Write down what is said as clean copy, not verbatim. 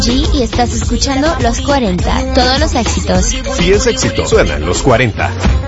G y estás escuchando Los 40. Todos los éxitos. Si es éxito, suenan Los 40.